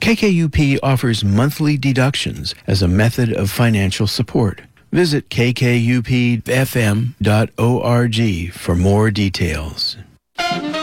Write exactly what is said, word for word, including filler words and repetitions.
K K U P offers monthly deductions as a method of financial support. Visit k k u p f m dot org for more details.